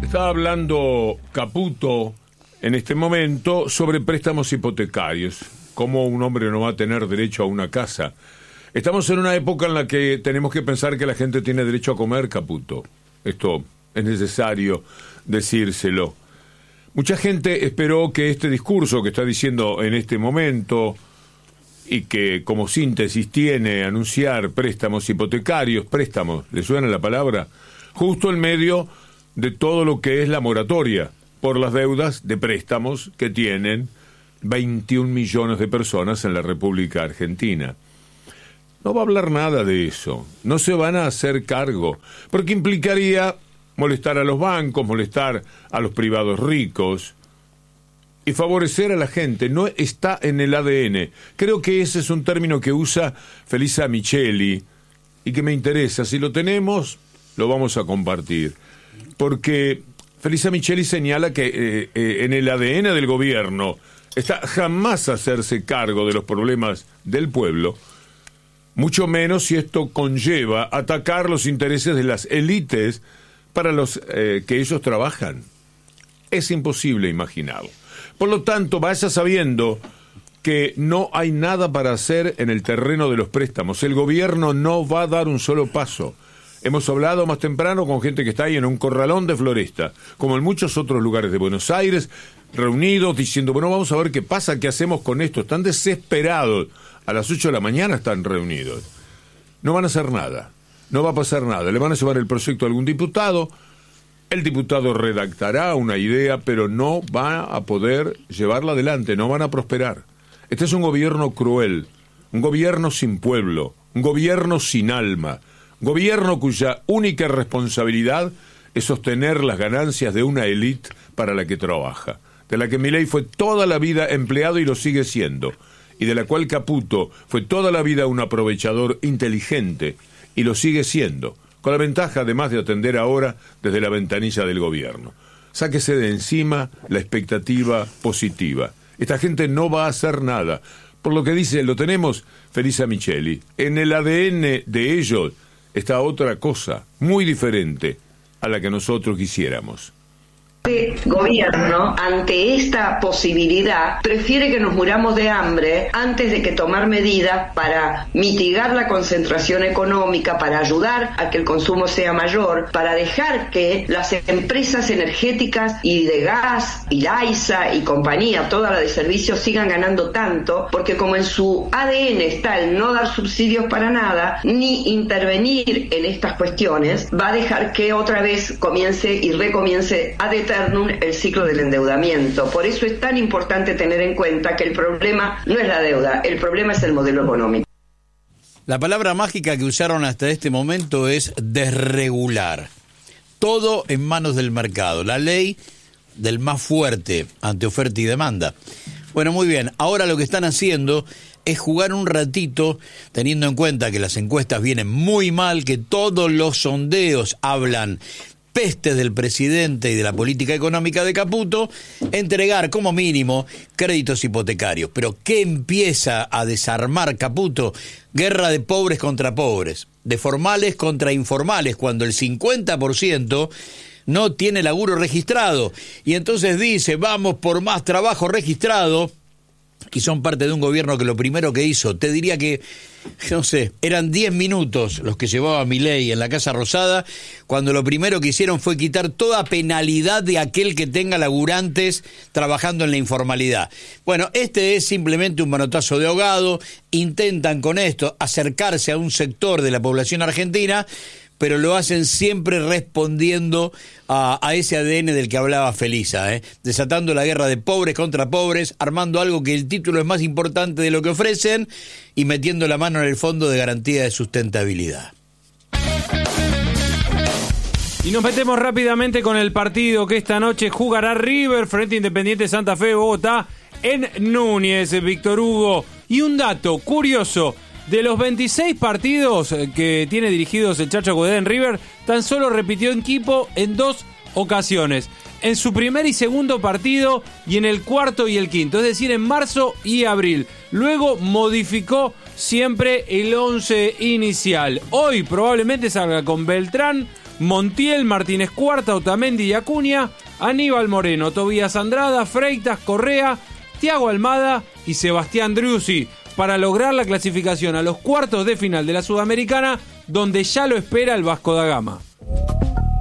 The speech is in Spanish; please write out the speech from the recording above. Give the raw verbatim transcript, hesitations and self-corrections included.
Estaba hablando Caputo en este momento sobre préstamos hipotecarios, cómo un hombre no va a tener derecho a una casa. Estamos en una época en la que tenemos que pensar que la gente tiene derecho a comer, Caputo. Esto es necesario decírselo. Mucha gente esperó que este discurso que está diciendo en este momento y que como síntesis tiene anunciar préstamos hipotecarios, préstamos, ¿le suena la palabra? Justo en medio de todo lo que es la moratoria por las deudas de préstamos que tienen veintiún millones de personas en la República Argentina. No va a hablar nada de eso, no se van a hacer cargo, porque implicaría molestar a los bancos, molestar a los privados ricos y favorecer a la gente. No está en el A D N. Creo que ese es un término que usa Felisa Micheli y que me interesa. Si lo tenemos, lo vamos a compartir. Porque Felisa Micheli señala que eh, eh, en el A D N del gobierno está jamás hacerse cargo de los problemas del pueblo, mucho menos si esto conlleva atacar los intereses de las élites para los eh, que ellos trabajan. Es imposible imaginarlo. Por lo tanto, vaya sabiendo que no hay nada para hacer en el terreno de los préstamos. El gobierno no va a dar un solo paso. Hemos hablado más temprano con gente que está ahí en un corralón de Floresta, como en muchos otros lugares de Buenos Aires, reunidos diciendo, bueno, vamos a ver qué pasa, qué hacemos con esto. Están desesperados. A las ocho de la mañana están reunidos. No van a hacer nada. No va a pasar nada. Le van a llevar el proyecto a algún diputado. El diputado redactará una idea, pero no va a poder llevarla adelante. No van a prosperar. Este es un gobierno cruel. Un gobierno sin pueblo. Un gobierno sin alma. Un gobierno cuya única responsabilidad es sostener las ganancias de una élite para la que trabaja. De la que Milei fue toda la vida empleado y lo sigue siendo. Y de la cual Caputo fue toda la vida un aprovechador inteligente y lo sigue siendo, con la ventaja además de atender ahora desde la ventanilla del gobierno. Sáquese de encima la expectativa positiva. Esta gente no va a hacer nada. Por lo que dice, lo tenemos, Felisa Micheli. En el A D N de ellos está otra cosa, muy diferente a la que nosotros quisiéramos. El gobierno, ante esta posibilidad, prefiere que nos muramos de hambre antes de que tomar medidas para mitigar la concentración económica, para ayudar a que el consumo sea mayor, para dejar que las empresas energéticas y de gas, y Laisa y compañía, toda la de servicios, sigan ganando tanto, porque como en su A D N está el no dar subsidios para nada, ni intervenir en estas cuestiones, va a dejar que otra vez comience y recomience a determinar el ciclo del endeudamiento. Por eso es tan importante tener en cuenta que el problema no es la deuda, el problema es el modelo económico. La palabra mágica que usaron hasta este momento es desregular. Todo en manos del mercado, la ley del más fuerte ante oferta y demanda. Bueno, muy bien, ahora lo que están haciendo es jugar un ratito, teniendo en cuenta que las encuestas vienen muy mal, que todos los sondeos hablan peste del presidente y de la política económica de Caputo, entregar como mínimo créditos hipotecarios. Pero ¿qué empieza a desarmar Caputo? Guerra de pobres contra pobres, de formales contra informales, cuando el cincuenta por ciento no tiene laburo registrado. Y entonces dice, vamos por más trabajo registrado, y son parte de un gobierno que lo primero que hizo, te diría que, no sé, eran diez minutos los que llevaba Milei en la Casa Rosada, cuando lo primero que hicieron fue quitar toda penalidad de aquel que tenga laburantes trabajando en la informalidad. Bueno, este es simplemente un manotazo de ahogado, intentan con esto acercarse a un sector de la población argentina, pero lo hacen siempre respondiendo a, a ese A D N del que hablaba Felisa, ¿eh? Desatando la guerra de pobres contra pobres, armando algo que el título es más importante de lo que ofrecen y metiendo la mano en el fondo de garantía de sustentabilidad. Y nos metemos rápidamente con el partido que esta noche jugará River frente a Independiente Santa Fe de Bogotá en Núñez, Víctor Hugo. Y un dato curioso: de los veintiséis partidos que tiene dirigidos el Chacho Coudet en River, tan solo repitió equipo en dos ocasiones. En su primer y segundo partido y en el cuarto y el quinto, es decir, en marzo y abril. Luego modificó siempre el once inicial. Hoy probablemente salga con Beltrán, Montiel, Martínez Cuarta, Otamendi y Acuña, Aníbal Moreno, Tobías Andrada, Freitas, Correa, Thiago Almada y Sebastián Driussi para lograr la clasificación a los cuartos de final de la Sudamericana, donde ya lo espera el Vasco da Gama.